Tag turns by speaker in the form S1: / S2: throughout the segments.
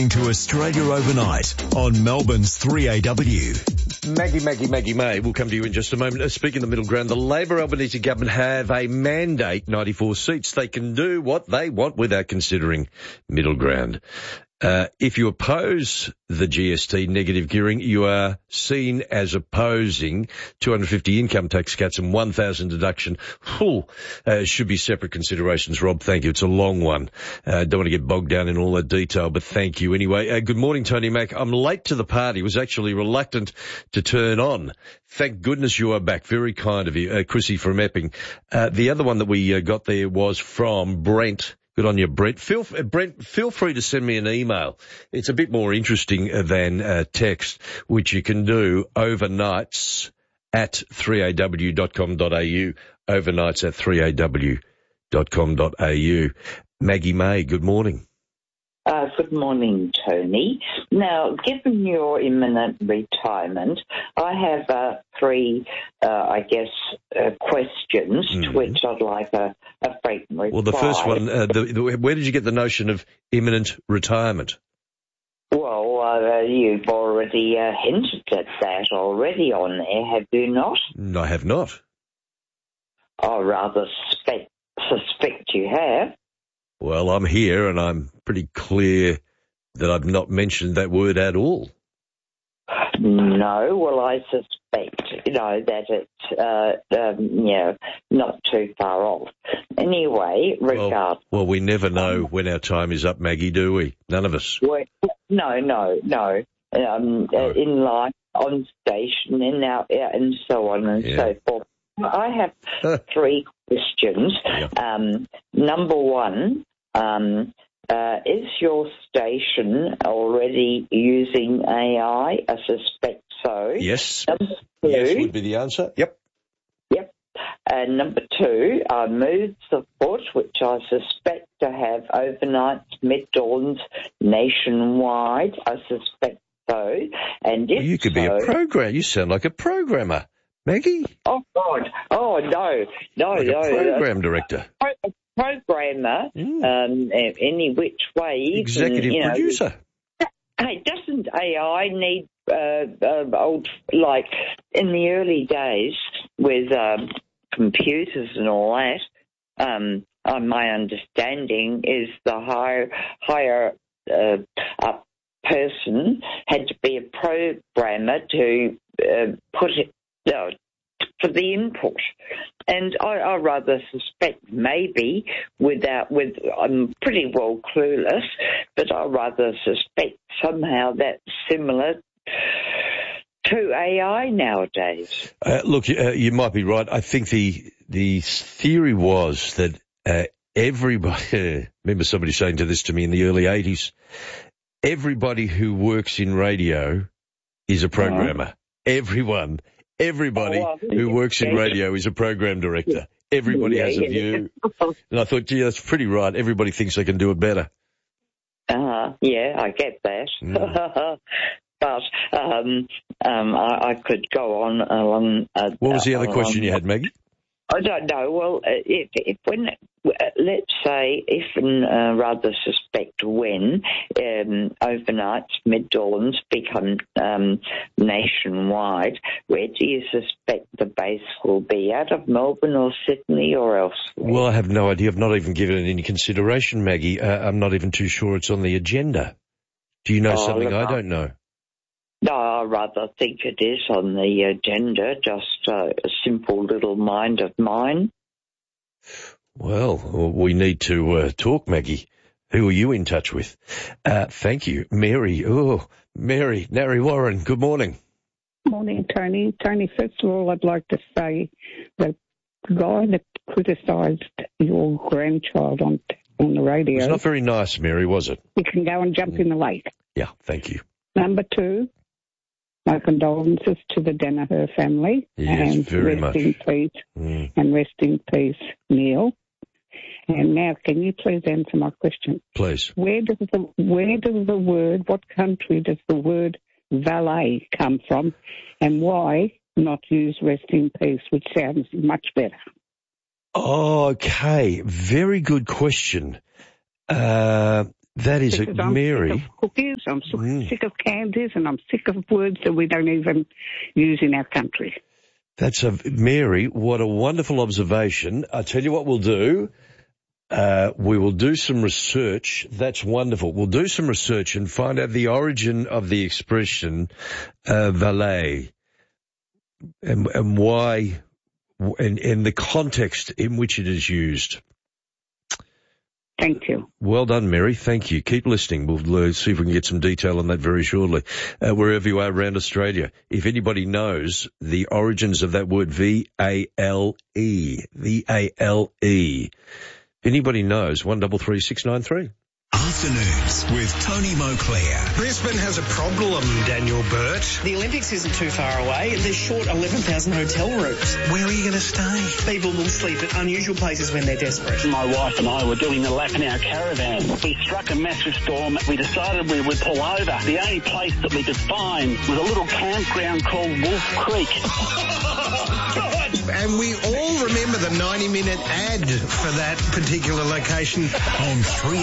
S1: listening to Australia Overnight on Melbourne's 3AW.
S2: Maggie May, we'll come to you in just a moment. Speaking of the middle ground, the Labor Albanese government have a mandate, 94 seats. They can do what they want without considering middle ground. If you oppose the GST negative gearing, you are seen as opposing 250 income tax cuts and 1,000 deduction. Should be separate considerations, Rob. Thank you. It's a long one. Don't want to get bogged down in all that detail, but thank you anyway. Good morning, Tony Mack. I'm late to the party. Was actually reluctant to turn on. Thank goodness you are back. Very kind of you. Chrissy from Epping. The other one that we got there was from Brent. Good on you, Brent. Brent, feel free to send me an email. It's a bit more interesting than text, which you can do overnights at 3aw.com.au. Overnights at 3aw.com.au. Maggie May, good morning.
S3: Good morning, Tony. Now, given your imminent retirement, I have three, questions to which I'd like a frank reply.
S2: Well, the first one, where did you get the notion of imminent retirement?
S3: Well, you've already hinted at that already on there, have you not?
S2: No, I have not.
S3: I rather suspect you have.
S2: Well, I'm here and I'm pretty clear that I've not mentioned that word at all.
S3: No, well, I suspect, that it's, not too far off. Anyway, regardless.
S2: Well, we never know when our time is up, Maggie, do we? None of us.
S3: No. In life, on station, and so on and so forth. I have three questions. Yep. Number one, is your station already using AI? I suspect so.
S2: Yes.
S3: Number two,
S2: yes would be the answer. Yep.
S3: And number two, are moods afoot, which I suspect to have overnights, mid-dawns nationwide. I suspect so. And if
S2: you could be a programmer. You sound like a programmer, Maggie.
S3: Oh, God. Oh, no.
S2: Like a program director.
S3: A programmer, any which way.
S2: Executive producer.
S3: Hey, doesn't AI need, like in the early days with computers and all that, my understanding is the higher up person had to be a programmer to put it for the input. And I rather suspect maybe I'm pretty well clueless, but I rather suspect somehow that's similar to AI nowadays.
S2: Look, you might be right. I think the theory was that everybody, remember somebody saying to this to me in the early 80s, everybody who works in radio is a programmer. Everybody who works in radio is a program director. Everybody has a view. And I thought, gee, that's pretty right. Everybody thinks they can do it better.
S3: I get that. But I could go on along.
S2: What was the other question you had, Maggie?
S3: I don't know. Well, let's say, rather suspect when overnights, mid-dawns become nationwide, where do you suspect the base will be? Out of Melbourne or Sydney or elsewhere?
S2: Well, I have no idea. I've not even given it any consideration, Maggie. I'm not even too sure it's on the agenda. Do you know something I don't know?
S3: No, I rather think it is on the agenda, just a simple little mind of mine.
S2: Well, we need to talk, Maggie. Who are you in touch with? Thank you. Mary. Nari Warren, good morning.
S4: Morning, Tony. Tony, first of all, I'd like to say that the guy that criticised your grandchild on the radio...
S2: It's not very nice, Mary, was it?
S4: You can go and jump in the lake.
S2: Yeah, thank you.
S4: Number two, my condolences to the Danaher family.
S2: Yes,
S4: and
S2: very much.
S4: Rest in peace, and rest in peace, Neil. And now, can you please answer my question?
S2: Please.
S4: What country does the word valet come from, and why not use rest in peace, which sounds much better?
S2: Okay, very good question. That is
S4: Because
S2: it, Mary.
S4: I'm sick of cookies, I'm sick of candies, and I'm sick of words that we don't even use in our country.
S2: Mary, what a wonderful observation. I'll tell you what we'll do. We will do some research. That's wonderful. We'll do some research and find out the origin of the expression valet and why and the context in which it is used.
S4: Thank you.
S2: Well done, Mary. Thank you. Keep listening. We'll see if we can get some detail on that very shortly. Wherever you are around Australia, if anybody knows the origins of that word V-A-L-E, V-A-L-E, anybody knows, 133693.
S1: Afternoons with Tony Moclair.
S5: Brisbane has a problem, Daniel Burt.
S6: The Olympics isn't too far away. They're short 11,000 hotel rooms.
S5: Where are you going to stay?
S6: People will sleep at unusual places when they're desperate.
S7: My wife and I were doing a lap in our caravan. We struck a massive storm. We decided we would pull over. The only place that we could find was a little campground called Wolf Creek.
S5: And we all remember the 90-minute ad for that particular location.
S1: On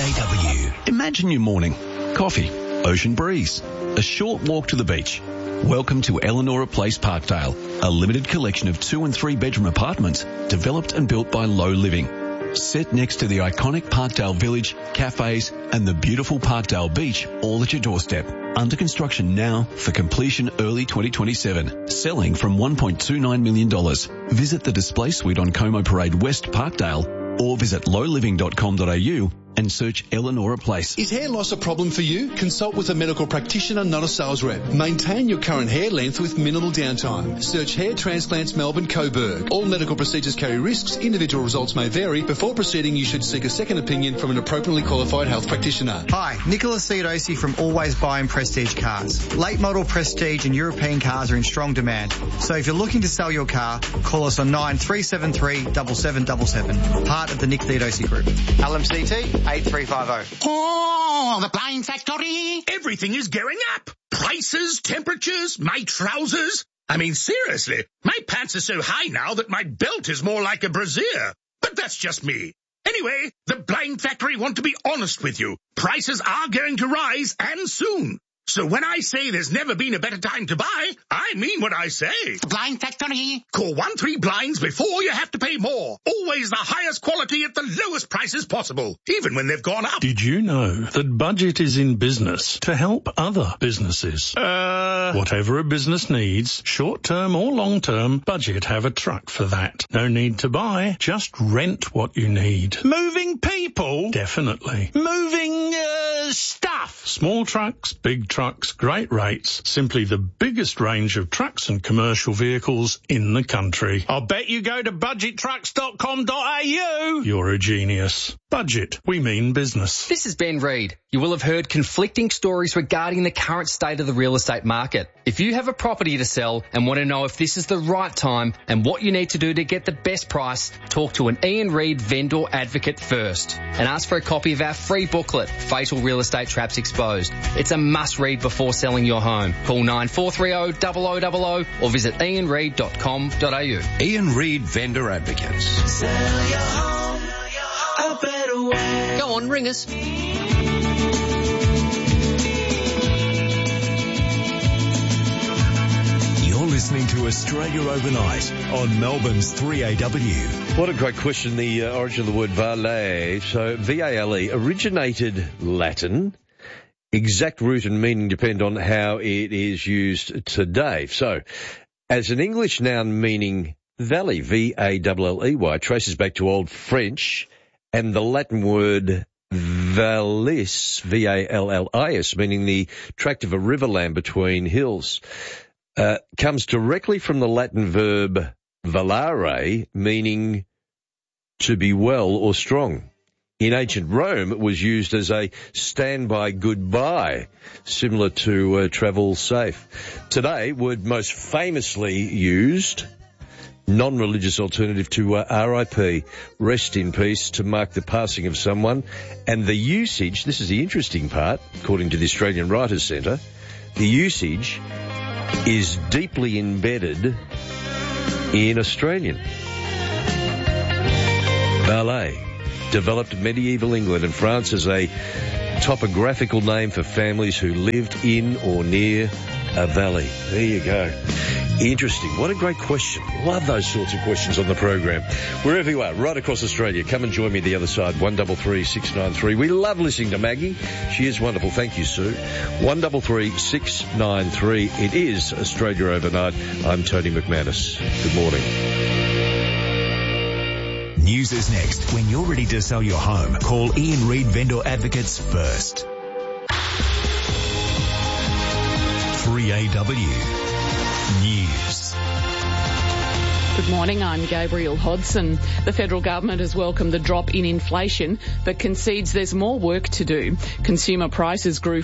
S1: 3AW.
S8: Imagine your morning. Coffee, ocean breeze, a short walk to the beach. Welcome to Eleanora Place Parkdale, a limited collection of 2 and 3 bedroom apartments developed and built by Low Living. Set next to the iconic Parkdale Village, cafes and the beautiful Parkdale Beach all at your doorstep. Under construction now for completion early 2027. Selling from $1.29 million. Visit the display suite on Como Parade West, Parkdale, or visit lowliving.com.au and search Eleanora Place.
S9: Is hair loss a problem for you? Consult with a medical practitioner, not a sales rep. Maintain your current hair length with minimal downtime. Search Hair Transplants Melbourne Coburg. All medical procedures carry risks. Individual results may vary. Before proceeding, you should seek a second opinion from an appropriately qualified health practitioner.
S10: Hi, Nicholas Theodosi from Always Buy and Prestige Cars. Late model Prestige and European cars are in strong demand. So if you're looking to sell your car, call us on 9373 7777. Part of the Nick Theodosi Group. LMCT 8350.
S11: Oh, the Blind Factory. Everything is going up. Prices, temperatures, my trousers. I mean, seriously, my pants are so high now that my belt is more like a brassiere. But that's just me. Anyway, the Blind Factory want to be honest with you. Prices are going to rise, and soon. So when I say there's never been a better time to buy, I mean what I say. Blind Factory. Call 13Blinds before you have to pay more. Always the highest quality at the lowest prices possible, even when they've gone up.
S12: Did you know that Budget is in business to help other businesses? Whatever a business needs, short-term or long-term, Budget have a truck for that. No need to buy, just rent what you need. Moving people? Definitely. Moving, stuff? Small trucks, big trucks, great rates. Simply the biggest range of trucks and commercial vehicles in the country. I'll bet you go to budgettrucks.com.au. You're a genius. Budget. We mean business.
S13: This is Ben Reid. You will have heard conflicting stories regarding the current state of the real estate market. If you have a property to sell and want to know if this is the right time and what you need to do to get the best price, talk to an Ian Reid vendor advocate first and ask for a copy of our free booklet, Fatal Real Estate Traps Exposed. It's a must-read before selling your home. Call 9430 0000 or visit ianreid.com.au.
S14: Ian Reid Vendor Advocates.
S15: Sell your home a better way.
S16: Go on, ring us.
S1: You're listening to Australia Overnight on Melbourne's 3AW.
S2: What a great question, the origin of the word valet. So V-A-L-E originated Latin. Exact root and meaning depend on how it is used today. So, as an English noun meaning valley, V-A-L-L-E-Y, traces back to Old French and the Latin word vallis, V-A-L-L-I-S, meaning the tract of a riverland between hills, comes directly from the Latin verb valere, meaning to be well or strong. In ancient Rome, it was used as a standby goodbye, similar to travel safe. Today, word most famously used, non-religious alternative to RIP, rest in peace, to mark the passing of someone. And the usage, this is the interesting part, according to the Australian Writers' Centre, the usage is deeply embedded in Australian. Valet. Developed medieval England and France as a topographical name for families who lived in or near a valley. There you go. Interesting. What a great question. Love those sorts of questions on the program. Wherever you are, right across Australia, come and join me the other side, 133 693. We love listening to Maggie. She is wonderful. Thank you, Sue. 133 693. It is Australia Overnight. I'm Tony McManus. Good morning.
S1: News is next. When you're ready to sell your home, call Ian Reid Vendor Advocates first. 3AW News.
S16: Good morning, I'm Gabrielle Hodson. The federal government has welcomed the drop in inflation, but concedes there's more work to do. Consumer prices grew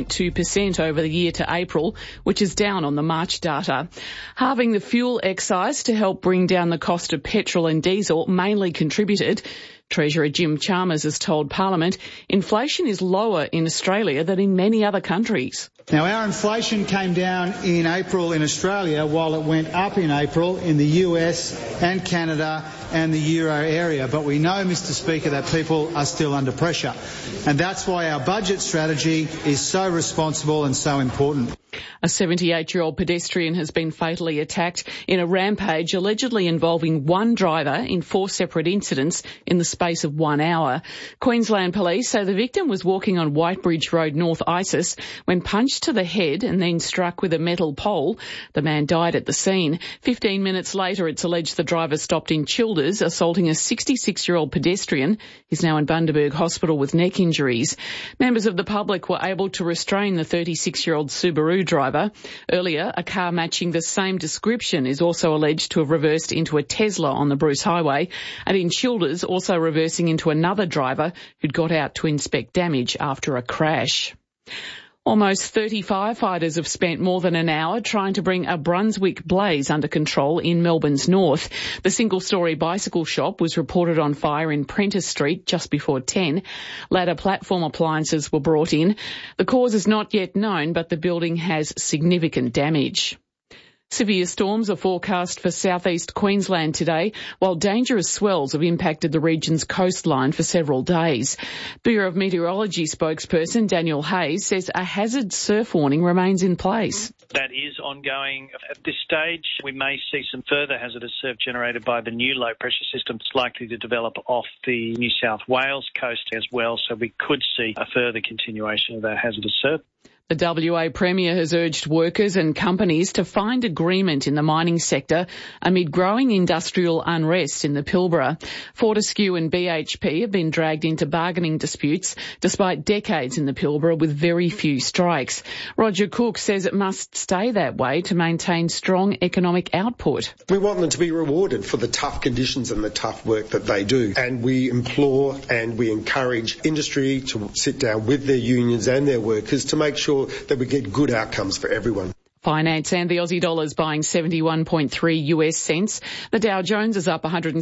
S16: 4.2% over the year to April, which is down on the March data. Halving the fuel excise to help bring down the cost of petrol and diesel mainly contributed. Treasurer Jim Chalmers has told Parliament inflation is lower in Australia than in many other countries.
S17: Now, our inflation came down in April in Australia while it went up in April in the US and Canada and the Euro area. But we know, Mr. Speaker, that people are still under pressure. And that's why our budget strategy is so responsible and so important.
S16: A 78-year-old pedestrian has been fatally attacked in a rampage allegedly involving one driver in 4 separate incidents in the space of 1 hour. Queensland police say the victim was walking on Whitebridge Road, North Isis, when punched to the head and then struck with a metal pole. The man died at the scene. 15 minutes later, it's alleged the driver stopped in Childers, assaulting a 66-year-old pedestrian. He's now in Bundaberg Hospital with neck injuries. Members of the public were able to restrain the 36-year-old Subaru driver. Earlier, a car matching the same description is also alleged to have reversed into a Tesla on the Bruce Highway, and in Childers also reversing into another driver who'd got out to inspect damage after a crash. Almost 30 firefighters have spent more than an hour trying to bring a Brunswick blaze under control in Melbourne's north. The single-storey bicycle shop was reported on fire in Prentice Street just before 10. Ladder platform appliances were brought in. The cause is not yet known, but the building has significant damage. Severe storms are forecast for southeast Queensland today, while dangerous swells have impacted the region's coastline for several days. Bureau of Meteorology spokesperson Daniel Hayes says a hazard surf warning remains in place.
S18: That is ongoing. At this stage, we may see some further hazardous surf generated by the new low-pressure system that's likely to develop off the New South Wales coast as well, so we could see a further continuation of that hazardous surf.
S16: The WA Premier has urged workers and companies to find agreement in the mining sector amid growing industrial unrest in the Pilbara. Fortescue and BHP have been dragged into bargaining disputes despite decades in the Pilbara with very few strikes. Roger Cook says it must stay that way to maintain strong economic output.
S19: We want them to be rewarded for the tough conditions and the tough work that they do. And we implore and we encourage industry to sit down with their unions and their workers to make sure that we get good outcomes for everyone.
S16: Finance and the Aussie dollar is buying 71.3 US cents. The Dow Jones is up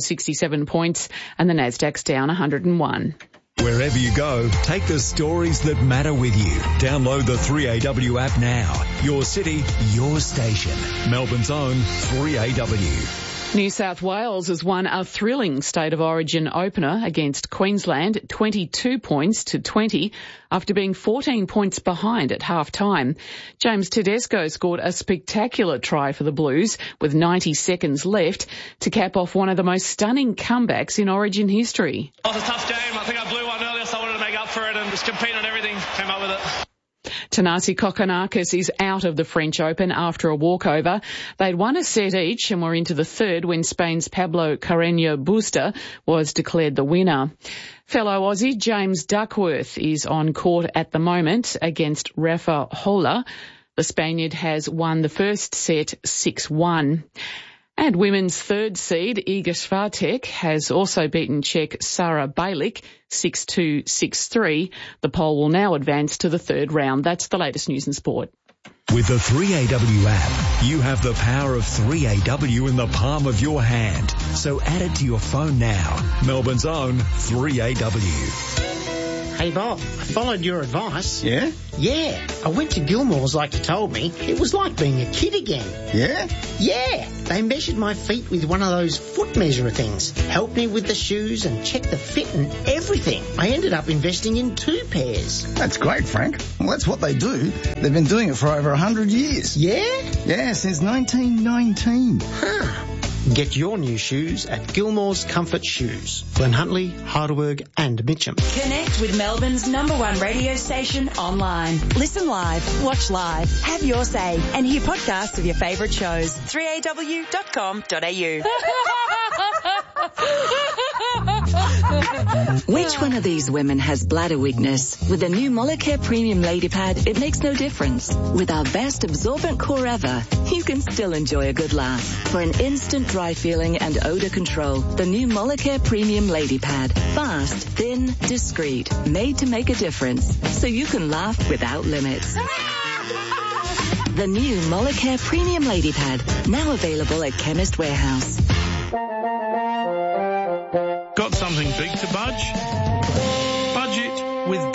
S16: 167 points and the Nasdaq's down 101.
S1: Wherever you go, take the stories that matter with you. Download the 3AW app now. Your city, your station. Melbourne's own 3AW.
S16: New South Wales has won a thrilling State of Origin opener against Queensland, 22 points to 20, after being 14 points behind at half-time. James Tedesco scored a spectacular try for the Blues with 90 seconds left to cap off one of the most stunning comebacks in Origin history.
S20: It was a tough game. I think I blew one earlier, so I wanted to make up for it and just compete on everything. Came up with it.
S16: Thanasi Kokkinakis is out of the French Open after a walkover. They'd won a set each and were into the third when Spain's Pablo Carreño Busta was declared the winner. Fellow Aussie James Duckworth is on court at the moment against Rafa Hola. The Spaniard has won the first set 6-1. And women's third seed, Iga Swiatek, has also beaten Czech Sara Balic 6-2, 6-3. The poll will now advance to the third round. That's the latest news and sport.
S1: With the 3AW app, you have the power of 3AW in the palm of your hand. So add it to your phone now. Melbourne's own 3AW.
S21: Hey, Bob, I followed your advice.
S22: Yeah?
S21: Yeah. I went to Gilmore's like you told me. It was like being a kid again.
S22: Yeah?
S21: Yeah. They measured my feet with one of those foot measurer things, helped me with the shoes and checked the fit and everything. I ended up investing in 2 pairs.
S22: That's great, Frank. Well, that's what they do. They've been doing it for over 100 years.
S21: Yeah?
S22: Yeah, since 1919.
S21: Huh. Get your new shoes at Gilmore's Comfort Shoes. Glen Huntly, Heidelberg and Mitcham.
S23: Connect with Melbourne's #1 radio station online. Listen live, watch live, have your say and hear podcasts of your favourite shows. 3aw.com.au.
S24: Which one of these women has bladder weakness? With the new Molicare Premium Lady Pad, it makes no difference. With our best absorbent core ever, you can still enjoy a good laugh. For an instant dry feeling and odour control, the new Molicare Premium Lady Pad. Fast, thin, discreet, made to make a difference, so you can laugh without limits. The new Molicare Premium Lady Pad, now available at Chemist Warehouse.
S12: Got something big to budge? Budget with